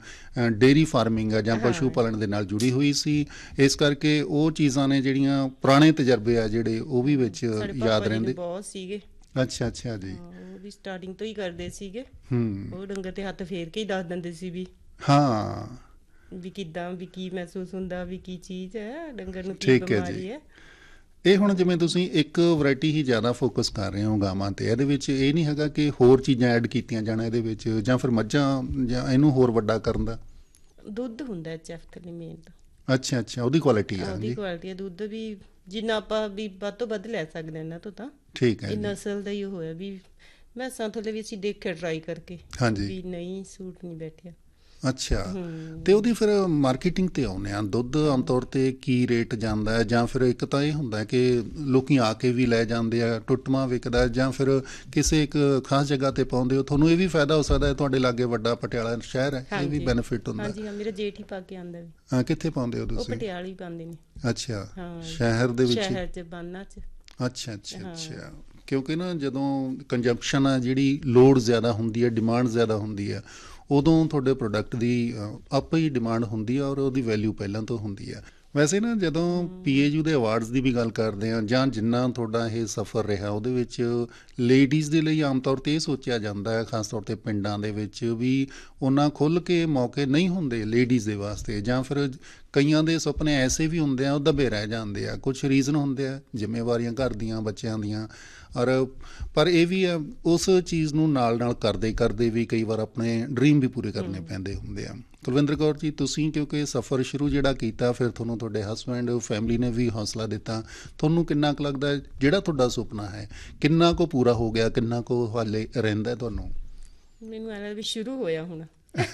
Speaker 1: ਡੇਅਰੀ ਫਾਰਮਿੰਗ ਹੈ ਜਾਂ ਪਸ਼ੂ ਪਾਲਣ ਦੇ ਨਾਲ ਜੁੜੀ ਹੋਈ ਸੀ, ਇਸ ਕਰਕੇ ਉਹ ਚੀਜ਼ਾਂ ਨੇ ਜਿਹੜੀਆਂ ਪੁਰਾਣੇ ਤਜਰਬੇ ਆ ਜਿਹੜੇ ਉਹ ਵੀ ਵਿੱਚ ਯਾਦ ਰਹਿੰਦੇ।
Speaker 2: ਬਹੁਤ ਸੀਗੇ।
Speaker 1: ਅੱਛਾ ਅੱਛਾ ਜੀ।
Speaker 2: ਉਹ ਵੀ ਸਟਾਰਟਿੰਗ ਤੋਂ ਹੀ ਕਰਦੇ ਸੀਗੇ। ਉਹ ਡੰਗਰ ਤੇ ਹੱਥ ਫੇਰ ਕੇ ਹੀ ਦੱਸ ਦਿੰਦੇ ਸੀ ਵੀ
Speaker 1: ਹਾਂ
Speaker 2: ਵੀ ਕਿੱਦਾਂ, ਵੀ ਕੀ ਮਹਿਸੂਸ ਹੁੰਦਾ, ਵੀ ਕੀ ਚੀਜ਼ ਹੈ ਡੰਗਰ ਨੂੰ, ਕੀ ਬਿਮਾਰੀ ਹੈ।
Speaker 1: ਇਹ ਹੁਣ ਜਿਵੇਂ ਤੁਸੀਂ ਇੱਕ ਵੈਰਾਈਟੀ ਹੀ ਜ਼ਿਆਦਾ ਫੋਕਸ ਕਰ ਰਹੇ ਹੋ ਗਾਵਾਂ ਤੇ, ਇਹਦੇ ਵਿੱਚ ਇਹ ਨਹੀਂ ਹੈਗਾ ਕਿ ਹੋਰ ਚੀਜ਼ਾਂ ਐਡ ਕੀਤੀਆਂ ਜਾਣ ਇਹਦੇ ਵਿੱਚ, ਜਾਂ ਫਿਰ ਮੱਝਾਂ ਜਾਂ ਇਹਨੂੰ ਹੋਰ ਵੱਡਾ ਕਰਨ ਦਾ?
Speaker 2: ਦੁੱਧ ਹੁੰਦਾ ਐਚਐਫ ਥੱਲੇ ਮੇਨ ਤਾਂ।
Speaker 1: ਅੱਛਾ ਅੱਛਾ, ਉਹਦੀ ਕੁਆਲਿਟੀ ਆ?
Speaker 2: ਉਹਦੀ ਕੁਆਲਿਟੀ ਹੈ ਦੁੱਧ ਵੀ, ਜਿੰਨਾ ਆਪਾਂ ਵੀ ਵੱਧ ਤੋਂ ਵੱਧ ਲੈ ਸਕਦੇ ਇਹਨਾਂ ਤੋਂ ਤਾਂ।
Speaker 1: ਠੀਕ ਹੈ।
Speaker 2: ਇਹ ਨਸਲ ਦਾ ਹੀ ਹੋਇਆ ਵੀ, ਮੈਸਾਂ ਥੱਲੇ ਵੀ ਅਸੀਂ ਦੇਖਿਆ ਟਰਾਈ ਕਰਕੇ,
Speaker 1: ਹਾਂਜੀ,
Speaker 2: ਵੀ ਨਹੀਂ ਸੂਟ ਨਹੀਂ ਬੈਠਿਆ।
Speaker 1: ਅੱਛਾ, ਤੇ ਉਹਦੀ ਫਿਰ ਮਾਰਕੀਟਿੰਗ ਤੇ ਆਉਂਦੇ ਆ, ਦੁੱਧ ਆਮ ਤੌਰ ਤੇ ਕੀ ਰੇਟ ਜਾਂਦਾ ਹੈ? ਜਾਂ ਫਿਰ ਇੱਕ ਤਾਂ ਇਹ ਹੁੰਦਾ ਕਿ ਲੋਕੀ ਆ ਕੇ ਵੀ ਲੈ ਜਾਂਦੇ ਆ, ਟੁੱਟਵਾਂ ਵਿਕਦਾ, ਜਾਂ ਫਿਰ ਕਿਸੇ ਇੱਕ ਖਾਸ ਜਗ੍ਹਾ ਤੇ ਪਾਉਂਦੇ ਹੋ, ਤੁਹਾਨੂੰ ਇਹ ਵੀ ਫਾਇਦਾ ਹੋ ਸਕਦਾ ਹੈ, ਤੁਹਾਡੇ ਲਾਗੇ ਵੱਡਾ ਪਟਿਆਲਾ ਸ਼ਹਿਰ ਹੈ, ਇਹ ਵੀ ਬੈਨੀਫਿਟ ਹੁੰਦਾ?
Speaker 2: ਹਾਂਜੀ ਹਾਂ, ਮੇਰਾ ਜੇਠ ਹੀ ਪਾ ਕੇ ਆਉਂਦਾ ਵੀ।
Speaker 1: ਹਾਂ, ਕਿੱਥੇ ਪਾਉਂਦੇ ਹੋ
Speaker 2: ਉਹ
Speaker 1: ਤੁਸੀਂ?
Speaker 2: ਪਟਿਆਲਾ ਹੀ ਪਾਉਂਦੇ ਨੇ।
Speaker 1: ਅੱਛਾ, ਸ਼ਹਿਰ ਦੇ ਵਿੱਚ?
Speaker 2: ਸ਼ਹਿਰ ਚ, ਬਾਨਾ ਚ।
Speaker 1: ਅੱਛਾ ਅੱਛਾ ਅੱਛਾ। ਕਿਉਂਕਿ ਨਾ ਜਦੋਂ ਕੰਜੰਪਸ਼ਨ ਆ ਜਿਹੜੀ, ਲੋੜ ਜ਼ਿਆਦਾ ਹੁੰਦੀ ਹੈ, ਡਿਮਾਂਡ ਜ਼ਿਆਦਾ ਹੁੰਦੀ ਹੈ, ਉਦੋਂ ਤੁਹਾਡੇ ਪ੍ਰੋਡਕਟ ਦੀ ਆਪੇ ਹੀ ਡਿਮਾਂਡ ਹੁੰਦੀ ਆ ਔਰ ਉਹਦੀ ਵੈਲਿਊ ਪਹਿਲਾਂ ਤੋਂ ਹੁੰਦੀ ਆ। ਵੈਸੇ ਨਾ ਜਦੋਂ PAU ਦੇ ਅਵਾਰਡਸ ਦੀ ਵੀ ਗੱਲ ਕਰਦੇ ਹਾਂ, ਜਾਂ ਜਿੰਨਾ ਤੁਹਾਡਾ ਇਹ ਸਫ਼ਰ ਰਿਹਾ, ਉਹਦੇ ਵਿੱਚ ਲੇਡੀਜ਼ ਦੇ ਲਈ ਆਮ ਤੌਰ 'ਤੇ ਇਹ ਸੋਚਿਆ ਜਾਂਦਾ ਹੈ, ਖਾਸ ਤੌਰ 'ਤੇ ਪਿੰਡਾਂ ਦੇ ਵਿੱਚ ਵੀ ਉਹਨਾਂ ਖੁੱਲ੍ਹ ਕੇ ਮੌਕੇ ਨਹੀਂ ਹੁੰਦੇ ਲੇਡੀਜ਼ ਦੇ ਵਾਸਤੇ, ਜਾਂ ਫਿਰ ਕਈਆਂ ਦੇ ਸੁਪਨੇ ਐਸੇ ਵੀ ਹੁੰਦੇ ਆ ਉਹ ਦਬੇ ਰਹਿ ਜਾਂਦੇ ਆ, ਕੁਝ ਰੀਜ਼ਨ ਹੁੰਦੇ ਆ ਜ਼ਿੰਮੇਵਾਰੀਆਂ ਘਰ ਦੀਆਂ, ਬੱਚਿਆਂ ਦੀਆਂ, ਔਰ ਪਰ ਇਹ ਵੀ ਆ ਉਸ ਚੀਜ਼ ਨੂੰ ਨਾਲ ਨਾਲ ਕਰਦੇ ਕਰਦੇ ਵੀ ਕਈ ਵਾਰ ਆਪਣੇ ਡਰੀਮ ਵੀ ਪੂਰੇ ਕਰਨੇ ਪੈਂਦੇ ਹੁੰਦੇ ਆ। ਕੁਲਵਿੰਦਰ ਕੌਰ ਜੀ, ਤੁਸੀਂ ਕਿਉਂਕਿ ਸਫ਼ਰ ਸ਼ੁਰੂ ਜਿਹੜਾ ਕੀਤਾ, ਫਿਰ ਤੁਹਾਨੂੰ ਤੁਹਾਡੇ ਹਸਬੈਂਡ ਫੈਮਿਲੀ ਨੇ ਵੀ ਹੌਸਲਾ ਦਿੱਤਾ, ਤੁਹਾਨੂੰ ਕਿੰਨਾ ਕੁ ਲੱਗਦਾ ਜਿਹੜਾ ਤੁਹਾਡਾ ਸੁਪਨਾ ਹੈ ਕਿੰਨਾ ਕੁ ਪੂਰਾ ਹੋ ਗਿਆ, ਕਿੰਨਾ ਕੁ ਹਾਲੇ ਰਹਿੰਦਾ ਤੁਹਾਨੂੰ?
Speaker 2: ਮੈਨੂੰ ਐਂ ਲੱਗਦਾ ਵੀ ਸ਼ੁਰੂ ਹੋਇਆ ਹੁਣ।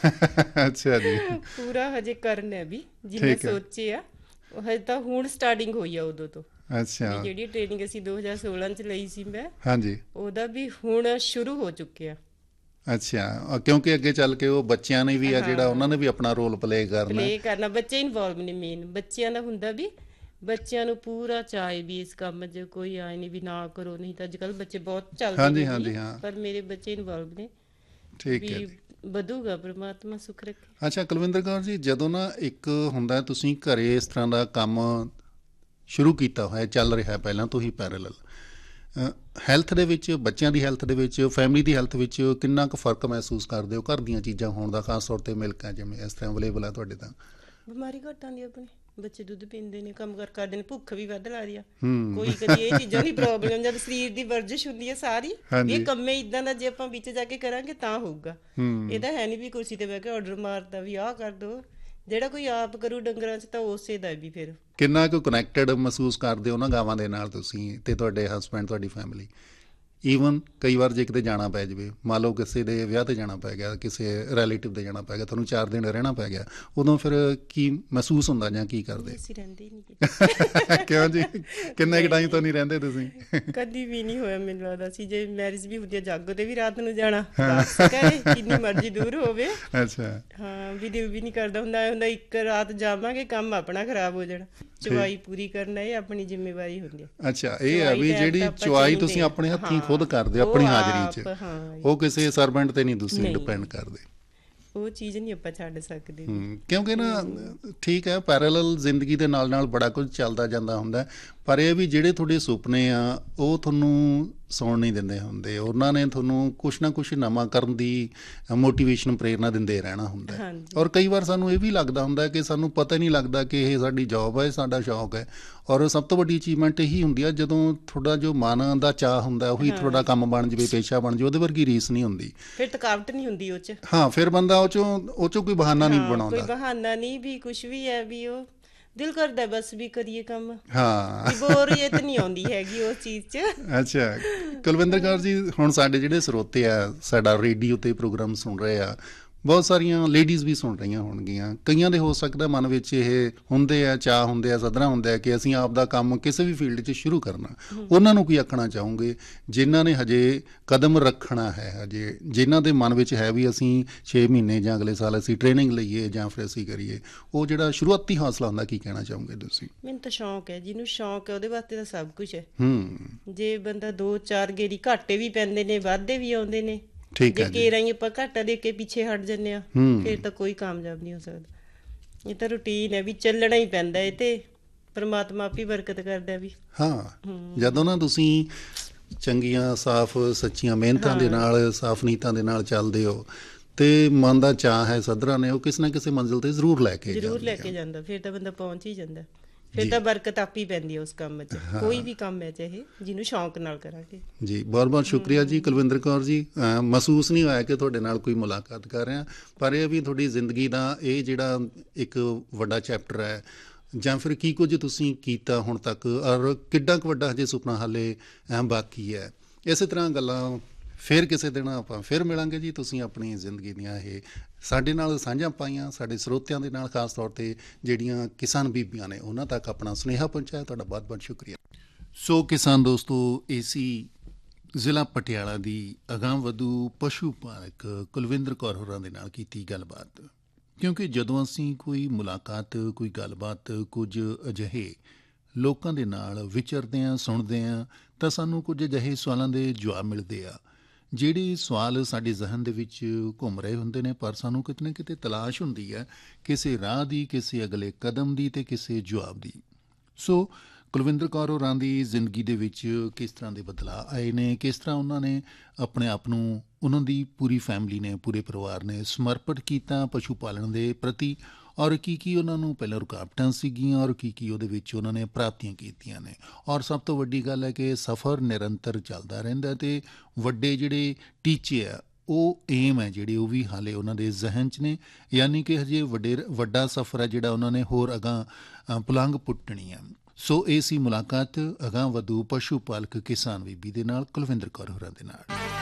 Speaker 1: ਅੱਛਾ ਜੀ।
Speaker 2: ਪੂਰਾ ਹਜੇ ਕਰਨਾ ਵੀ ਜਿੰਨਾ ਸੋਚਿਆ, ਉਹ ਹਜੇ ਤਾਂ ਹੁਣ ਸਟਾਰਟਿੰਗ ਹੋਈ ਆ ਉਦੋਂ ਤੋਂ।
Speaker 1: ਅੱਛਾ।
Speaker 2: ਜਿਹੜੀ ਟ੍ਰੇਨਿੰਗ ਅਸੀਂ 2016 ਚ ਲਈ ਸੀ ਮੈਂ,
Speaker 1: ਹਾਂਜੀ, ਉਹਦਾ
Speaker 2: ਵੀ ਹੁਣ ਸ਼ੁਰੂ ਹੋ ਚੁੱਕਿਆ।
Speaker 1: ਅੱਛਾ, ਕਿਉਂਕਿ ਅੱਗੇ ਚੱਲ ਕੇ ਉਹ ਬੱਚਿਆਂ ਨੇ ਵੀ ਆ ਜਿਹੜਾ ਉਹਨਾਂ ਨੇ ਵੀ ਆਪਣਾ ਰੋਲ ਪਲੇ ਕਰਨਾ।
Speaker 2: ਬੱਚੇ ਇਨਵੋਲਵ ਨੇ, ਮੇਨ ਬੱਚਿਆਂ ਦਾ ਹੁੰਦਾ ਵੀ ਬੱਚਿਆਂ ਨੂੰ ਪੂਰਾ ਚਾਹੇ ਵੀ ਇਸ ਕੰਮ 'ਚ ਕੋਈ ਆਏ ਨਹੀਂ ਵੀ ਨਾ ਕਰੋ, ਨਹੀਂ ਤਾਂ ਅੱਜ ਕੱਲ੍ਹ ਬੱਚੇ ਬਹੁਤ ਚੱਲਦੇ ਨੇ, ਪਰ ਮੇਰੇ ਬੱਚੇ ਇਨਵੋਲਵ ਨੇ। ਠੀਕ ਹੈ, ਵਧੂਗਾ ਪ੍ਰਮਾਤਮਾ ਸੁੱਖ ਰੱਖੇ।
Speaker 1: ਅੱਛਾ ਕੁਲਵਿੰਦਰ ਕੌਰ ਜੀ, ਜਦੋਂ ਨਾ ਇੱਕ ਹੁੰਦਾ ਤੁਸੀਂ ਘਰੇ ਇਸ ਤਰ੍ਹਾਂ ਦਾ ਕੰਮ ਸ਼ੁਰੂ ਕੀਤਾ ਹੋਇਆ, ਚੱਲ ਰਿਹਾ ਪਹਿਲਾਂ ਤੋਂ ਹੀ ਪੈਰਲਲ, ਹੈਲਥ ਦੇ ਵਿੱਚ, ਬੱਚਿਆਂ ਦੀ ਹੈਲਥ ਦੇ ਵਿੱਚ, ਫੈਮਿਲੀ ਦੀ ਹੈਲਥ ਵਿੱਚ ਕਿੰਨਾ ਕੁ ਫਰਕ ਮਹਿਸੂਸ ਕਰਦੇ ਹੋ ਘਰ ਦੀਆਂ ਚੀਜ਼ਾਂ ਹੋਣ ਦਾ, ਖਾਸ ਤੌਰ 'ਤੇ ਮਿਲਕਾਂ ਜਿਵੇਂ ਇਸ ਤਰ੍ਹਾਂ ਅਵੇਲੇਬਲ ਹੈ ਤੁਹਾਡੇ? ਤਾਂ
Speaker 2: ਬਿਮਾਰੀ ਘੱਟ ਆਉਂਦੀ ਆਪਣੇ, ਬੱਚੇ ਦੁੱਧ ਪੀਂਦੇ ਨੇ, ਕੰਮ ਕਾਰ ਕਰਦੇ ਨੇ, ਭੁੱਖ ਵੀ ਵੱਧ ਲਾ ਰਹੀ ਆ, ਕੋਈ ਕਦੀ ਇਹ ਚੀਜ਼ਾਂ ਦੀ ਪ੍ਰੋਬਲਮ, ਜਦ ਸਰੀਰ ਦੀ ਵਰਜਿਸ਼ ਹੁੰਦੀ ਹੈ ਸਾਰੀ, ਇਹ ਕੰਮੇ ਇਦਾਂ ਦਾ ਜੇ ਆਪਾਂ ਵਿੱਚ ਜਾ ਕੇ ਕਰਾਂਗੇ ਤਾਂ ਹੋਊਗਾ। ਇਹ ਤਾਂ ਹੈ ਨਹੀਂ ਵੀ ਕੁਰਸੀ ਤੇ ਬਹਿ ਕੇ ਆਰਡਰ ਮਾਰਦਾ ਵੀ ਆਹ ਕਰ ਦੋ, ਜਿਹੜਾ ਕੋਈ ਆਪ ਕਰੂ ਡੰਗਰਾਂ 'ਚ ਤਾਂ ਉਸੇ ਦਾ ਵੀ। ਫਿਰ
Speaker 1: ਕਿੰਨਾ ਕੁ ਕਨੈਕਟਡ ਮਹਿਸੂਸ ਕਰਦੇ ਹੋ ਨਾ ਗਾਵਾਂ ਦੇ ਨਾਲ ਤੁਸੀਂ ਤੇ ਤੁਹਾਡੇ ਹਸਬੈਂਡ, ਤੁਹਾਡੀ ਫੈਮਿਲੀ? ਈਵਨ ਕਈ ਵਾਰ ਜੇ ਕਿਤੇ ਜਾਣਾ ਪੈ ਜਾਵੇ, ਮੰਨ ਲਓ ਕਿਸੇ ਦੇ ਵਿਆਹ 'ਤੇ ਜਾਣਾ ਪੈ ਗਿਆ, ਕਿਸੇ ਰਿਲੇਟਿਵ ਦੇ ਜਾਣਾ ਪੈ ਗਿਆ, ਤੁਹਾਨੂੰ 4 ਦਿਨ ਰਹਿਣਾ ਪੈ ਗਿਆ, ਉਦੋਂ ਫਿਰ ਕੀ ਮਹਿਸੂਸ ਹੁੰਦਾ ਜਾਂ ਕੀ ਕਰਦੇ?
Speaker 2: ਅਸੀਂ ਰਹਿੰਦੇ ਹੀ ਨਹੀਂ।
Speaker 1: ਕਿਉਂ ਜੀ, ਕਿੰਨੇ ਕੁ ਟਾਈਮ ਤੋਂ ਨਹੀਂ ਰਹਿੰਦੇ ਤੁਸੀਂ?
Speaker 2: ਕਦੀ ਵੀ ਨਹੀਂ ਹੋਇਆ ਮੈਨੂੰ ਲੱਗਦਾ ਸੀ। ਜੇ ਮੈਰਿਜ ਵੀ ਹੁੰਦੀ ਹੈ ਜਾਗੋ ਤੇ ਵੀ ਰਾਤ ਨੂੰ ਜਾਣਾ, ਕਿੰਨੀ ਮਰਜ਼ੀ ਦੂਰ ਹੋਵੇ।
Speaker 1: ਅੱਛਾ।
Speaker 2: ਹਾਂ, ਵੀ ਦਿਲ ਵੀ ਨਹੀਂ ਕਰਦਾ ਹੁੰਦਾ ਇੱਕ ਰਾਤ ਜਾਵਾਂਗੇ ਕੰਮ ਆਪਣਾ ਖਰਾਬ ਹੋ ਜਾਣਾ। ਚਵਾਈ ਪੂਰੀ ਕਰਨਾ ਇਹ ਆਪਣੀ ਜ਼ਿੰਮੇਵਾਰੀ ਹੁੰਦੀ ਹੈ।
Speaker 1: ਅੱਛਾ, ਇਹ ਹੈ ਵੀ ਜਿਹੜੀ ਚਵਾਈ ਤੁਸੀਂ ਆਪਣੇ ਹੱਥੀਂ ਖੁਦ ਕਰਦੇ ਹੋ ਆਪਣੀ ਹਾਜ਼ਰੀ 'ਚ, ਉਹ ਕਿਸੇ ਸਰਵੈਂਟ ਤੇ ਨਹੀਂ ਤੁਸੀਂ ਡਿਪੈਂਡ ਕਰਦੇ,
Speaker 2: ਉਹ ਚੀਜ਼ ਨਹੀਂ ਆਪਾਂ ਛੱਡ ਸਕਦੇ।
Speaker 1: ਕਿਉਂਕਿ ਨਾ ਠੀਕ ਹੈ, ਪੈਰਲਲ ਜ਼ਿੰਦਗੀ ਦੇ ਨਾਲ ਨਾਲ ਬੜਾ ਕੁਝ ਚੱਲਦਾ ਜਾਂਦਾ ਹੁੰਦਾ, ਪਰ ਇਹ ਵੀ ਜਿਹੜੇ ਤੁਹਾਡੇ ਸੁਪਨੇ ਆ ਉਹ ਤੁਹਾਨੂੰ ਸੌਣ ਨਹੀਂ ਦਿੰਦੇ ਹੁੰਦੇ, ਉਹਨਾਂ ਨੇ ਤੁਹਾਨੂੰ ਕੁਛ ਨਾ ਕੁਛ ਨਵਾਂ ਕਰਨ ਦੀ ਮੋਟੀਵੇਸ਼ਨ, ਪ੍ਰੇਰਨਾ ਦਿੰਦੇ ਰਹਿਣਾ ਹੁੰਦਾ। ਔਰ ਕਈ ਵਾਰ ਸਾਨੂੰ ਇਹ ਵੀ ਲੱਗਦਾ ਹੁੰਦਾ ਕਿ ਸਾਨੂੰ ਪਤਾ ਨਹੀਂ ਲੱਗਦਾ ਕਿ ਇਹ ਸਾਡੀ ਜੌਬ ਹੈ, ਸਾਡਾ ਸ਼ੌਕ ਹੈ। ਔਰ ਸਭ ਤੋਂ ਵੱਡੀ ਅਚੀਵਮੈਂਟ ਇਹੀ ਹੁੰਦੀ ਆ ਜਦੋਂ ਤੁਹਾਡਾ ਜੋ ਮਨ ਦਾ ਚਾਅ ਹੁੰਦਾ ਉਹੀ ਤੁਹਾਡਾ ਕੰਮ ਬਣ ਜਾਵੇ, ਪੇਸ਼ਾ ਬਣ ਜਾਵੇ, ਉਹਦੇ ਵਰਗੀ ਰੀਸ ਨਹੀਂ ਹੁੰਦੀ, ਫਿਰ
Speaker 2: ਥਕਾਵਟ ਨਹੀਂ ਹੁੰਦੀ ਉਹ 'ਚ।
Speaker 1: ਹਾਂ, ਫਿਰ ਬੰਦਾ ਉਹ ਚੋਂ ਕੋਈ ਬਹਾਨਾ ਨਹੀਂ ਬਣਾਉਂਦਾ, ਕੋਈ
Speaker 2: ਬਹਾਨਾ ਨਹੀਂ ਵੀ ਕੁਛ ਵੀ ਹੈ, ਵੀ ਉਹ ਦਿਲ ਕਰਦਾ ਬਸ ਵੀ ਕਰੀਏ ਕੰਮ।
Speaker 1: ਹਾਂ,
Speaker 2: ਬੋਰੀਅਤ ਨਹੀਂ ਆਉਂਦੀ ਹੈਗੀ ਉਸ ਚੀਜ਼ 'ਚ।
Speaker 1: ਅੱਛਾ ਕੁਲਵਿੰਦਰ ਕੌਰ ਜੀ, ਹੁਣ ਸਾਡੇ ਜਿਹੜੇ ਸਰੋਤੇ ਆ, ਸਾਡਾ ਰੇਡੀਓ 'ਤੇ ਪ੍ਰੋਗਰਾਮ ਸੁਣ ਰਹੇ ਆ, ਬਹੁਤ ਸਾਰੀਆਂ ਲੇਡੀਜ਼ ਵੀ ਸੁਣ ਰਹੀਆਂ ਹੋਣਗੀਆਂ, ਕਈਆਂ ਦੇ ਹੋ ਸਕਦਾ ਮਨ ਵਿੱਚ ਇਹ ਹੁੰਦੇ ਆ, ਚਾਅ ਹੁੰਦੇ ਆ, ਸਧਰਾਂ ਹੁੰਦਾ ਕਿ ਅਸੀਂ ਆਪ ਦਾ ਕੰਮ ਕਿਸੇ ਵੀ ਫੀਲਡ 'ਚ ਸ਼ੁਰੂ ਕਰਨਾ। ਉਹਨਾਂ ਨੂੰ ਕੀ ਆਖਣਾ ਚਾਹੋਗੇ ਜਿਨ੍ਹਾਂ ਨੇ ਹਜੇ ਕਦਮ ਰੱਖਣਾ ਹੈ, ਹਜੇ ਜਿਨ੍ਹਾਂ ਦੇ ਮਨ ਵਿੱਚ ਹੈ ਵੀ ਅਸੀਂ 6 ਮਹੀਨੇ ਜਾਂ ਅਗਲੇ ਸਾਲ ਅਸੀਂ ਟ੍ਰੇਨਿੰਗ ਲਈਏ ਜਾਂ ਫਿਰ ਅਸੀਂ ਕਰੀਏ, ਉਹ ਜਿਹੜਾ ਸ਼ੁਰੂਆਤੀ ਹੌਸਲਾ ਹੁੰਦਾ, ਕੀ ਕਹਿਣਾ ਚਾਹੋਗੇ ਤੁਸੀਂ? ਮੈਨੂੰ
Speaker 2: ਤਾਂ ਸ਼ੌਂਕ ਹੈ, ਜਿਹਨੂੰ ਸ਼ੌਂਕ ਹੈ ਉਹਦੇ ਵਾਸਤੇ ਤਾਂ ਸਭ ਕੁਛ ਹੈ। ਜੇ ਬੰਦਾ 2-4 ਗੇੜੀ ਘਾਟੇ ਵੀ ਪੈਂਦੇ ਨੇ, ਵਾਧੇ ਵੀ ਆਉਂਦੇ ਨੇ, ਜੇ ਕੇਰਾਂ ਹੀ ਆਪਾਂ ਘਾਟਾ ਦੇ ਕੇ ਪਿੱਛੇ ਹਟ ਜਾਂਦੇ ਆ ਫਿਰ ਤਾਂ ਕੋਈ ਕਾਮਯਾਬ ਨਹੀਂ ਹੋ ਸਕਦਾ। ਇਹ ਤਾਂ ਰੂਟੀਨ ਹੈ ਵੀ ਚੱਲਣਾ ਹੀ ਪੈਂਦਾ, ਇਹ ਤੇ ਪਰਮਾਤਮਾ ਆਪ ਹੀ ਬਰਕਤ ਕਰਦਾ ਵੀ।
Speaker 1: ਹਾਂ, ਜਦੋਂ ਨਾ ਤੁਸੀਂ ਚੰਗੀਆਂ, ਸਾਫ਼, ਸੱਚੀਆਂ ਮਿਹਨਤਾਂ ਦੇ ਨਾਲ, ਸਾਫ਼ ਨੀਤਾਂ ਦੇ ਨਾਲ ਚੱਲਦੇ ਹੋ ਤੇ ਮਨ ਦਾ ਚਾਅ ਹੈ, ਸਧਰਾਂ ਨੇ, ਉਹ ਕਿਸੇ ਨਾ ਕਿਸੇ ਮੰਜ਼ਿਲ ਤੇ ਜ਼ਰੂਰ ਲੈ ਕੇ ਜਾਂਦਾ, ਫਿਰ ਤਾਂ ਬੰਦਾ ਪਹੁੰਚ ਹੀ ਜਾਂਦਾ, ਫਿਰ ਤਾਂ ਬਰਕਤ ਆਪ ਹੀ ਪੈਂਦੀ ਹੈ ਉਸ ਕੰਮ 'ਚ। ਕੋਈ ਵੀ ਕੰਮ ਹੈ ਚਾਹੇ, ਜਿਹਨੂੰ ਸ਼ੌਂਕ ਨਾਲ ਕਰਾਂਗੇ। ਜੀ, ਬਹੁਤ ਬਹੁਤ ਸ਼ੁਕਰੀਆ ਜੀ ਕੁਲਵਿੰਦਰ ਕੌਰ ਜੀ। ਮਹਿਸੂਸ ਨਹੀਂ ਹੋਇਆ ਕਿ ਤੁਹਾਡੇ ਨਾਲ ਕੋਈ ਮੁਲਾਕਾਤ ਕਰ ਰਿਹਾ, ਪਰ ਇਹ ਵੀ ਤੁਹਾਡੀ ਜ਼ਿੰਦਗੀ ਦਾ ਇਹ ਜਿਹੜਾ ਇੱਕ ਵੱਡਾ ਚੈਪਟਰ ਹੈ, ਜਾਂ ਫਿਰ ਕੀ ਕੁਝ ਤੁਸੀਂ ਕੀਤਾ ਹੁਣ ਤੱਕ, ਔਰ ਕਿੱਡਾ ਕੁ ਵੱਡਾ ਹਜੇ ਸੁਪਨਾ ਹਾਲੇ ਬਾਕੀ ਹੈ। ਇਸੇ ਤਰ੍ਹਾਂ ਗੱਲਾਂ ਫਿਰ ਕਿਸੇ ਦਿਨ ਆਪਾਂ ਫਿਰ ਮਿਲਾਂਗੇ ਜੀ। ਤੁਸੀਂ ਆਪਣੀ ਜ਼ਿੰਦਗੀ ਦੀਆਂ ਇਹ ਸਾਡੇ ਨਾਲ ਸਾਂਝਾਂ ਪਾਈਆਂ, ਸਾਡੇ ਸਰੋਤਿਆਂ ਦੇ ਨਾਲ, ਖਾਸ ਤੌਰ 'ਤੇ ਜਿਹੜੀਆਂ ਕਿਸਾਨ ਬੀਬੀਆਂ ਨੇ, ਉਹਨਾਂ ਤੱਕ ਆਪਣਾ ਸੁਨੇਹਾ ਪਹੁੰਚਾਇਆ, ਤੁਹਾਡਾ ਬਹੁਤ ਬਹੁਤ ਸ਼ੁਕਰੀਆ। ਸੋ ਕਿਸਾਨ ਦੋਸਤੋ, ਏਸੀ ਜ਼ਿਲ੍ਹਾ ਪਟਿਆਲਾ ਦੀ ਅਗਾਂਹਵਧੂ ਪਸ਼ੂ ਪਾਲਕ ਕੁਲਵਿੰਦਰ ਕੌਰ ਹੋਰਾਂ ਦੇ ਨਾਲ ਕੀਤੀ ਗੱਲਬਾਤ, ਕਿਉਂਕਿ ਜਦੋਂ ਅਸੀਂ ਕੋਈ ਮੁਲਾਕਾਤ, ਕੋਈ ਗੱਲਬਾਤ ਕੁਝ ਅਜਿਹੇ ਲੋਕਾਂ ਦੇ ਨਾਲ ਵਿਚਰਦੇ ਹਾਂ, ਸੁਣਦੇ ਹਾਂ, ਤਾਂ ਸਾਨੂੰ ਕੁਝ ਅਜਿਹੇ ਸਵਾਲਾਂ ਦੇ ਜਵਾਬ ਮਿਲਦੇ ਆ, ਜਿਹੜੇ ਸਵਾਲ ਸਾਡੇ ਜ਼ਹਨ ਦੇ ਵਿੱਚ ਘੁੰਮ ਰਹੇ ਹੁੰਦੇ ਨੇ, ਪਰ ਸਾਨੂੰ ਕਿਤੇ ਨਾ ਕਿਤੇ ਤਲਾਸ਼ ਹੁੰਦੀ ਹੈ ਕਿਸੇ ਰਾਹ ਦੀ, ਕਿਸੇ ਅਗਲੇ ਕਦਮ ਦੀ ਅਤੇ ਕਿਸੇ ਜਵਾਬ ਦੀ। ਸੋ ਕੁਲਵਿੰਦਰ ਕੌਰ ਹੋਰਾਂ ਦੀ ਜ਼ਿੰਦਗੀ ਦੇ ਵਿੱਚ ਕਿਸ ਤਰ੍ਹਾਂ ਦੇ ਬਦਲਾਅ ਆਏ ਨੇ, ਕਿਸ ਤਰ੍ਹਾਂ ਉਹਨਾਂ ਨੇ ਆਪਣੇ ਆਪ ਨੂੰ, ਉਹਨਾਂ ਦੀ ਪੂਰੀ ਫੈਮਿਲੀ ਨੇ, ਪੂਰੇ ਪਰਿਵਾਰ ਨੇ ਸਮਰਪਿਤ ਕੀਤਾ ਪਸ਼ੂ ਪਾਲਣ ਦੇ ਪ੍ਰਤੀ, ਔਰ ਕੀ ਉਹਨਾਂ ਨੂੰ ਪਹਿਲਾਂ ਰੁਕਾਵਟਾਂ ਸੀਗੀਆਂ ਔਰ ਕੀ ਉਹਦੇ ਵਿੱਚ ਉਹਨਾਂ ਨੇ ਪ੍ਰਾਪਤੀਆਂ ਕੀਤੀਆਂ ਨੇ। ਔਰ ਸਭ ਤੋਂ ਵੱਡੀ ਗੱਲ ਹੈ ਕਿ ਸਫ਼ਰ ਨਿਰੰਤਰ ਚੱਲਦਾ ਰਹਿੰਦਾ ਅਤੇ ਵੱਡੇ ਜਿਹੜੇ ਟੀਚੇ ਆ, ਉਹ ਏਮ ਹੈ ਜਿਹੜੇ, ਉਹ ਵੀ ਹਾਲੇ ਉਹਨਾਂ ਦੇ ਜ਼ਿਹਨ 'ਚ ਨੇ, ਯਾਨੀ ਕਿ ਹਜੇ ਵੱਡਾ ਸਫ਼ਰ ਹੈ ਜਿਹੜਾ ਉਹਨਾਂ ਨੇ ਹੋਰ ਅਗਾਂਹ ਪੁਲੰਘ ਪੁੱਟਣੀ ਆ। ਸੋ ਇਹ ਸੀ ਮੁਲਾਕਾਤ ਅਗਾਂਹ ਵਧੂ ਪਸ਼ੂ ਪਾਲਕ ਕਿਸਾਨ ਬੀਬੀ ਦੇ ਨਾਲ, ਕੁਲਵਿੰਦਰ ਕੌਰ ਹੋਰਾਂ ਦੇ ਨਾਲ।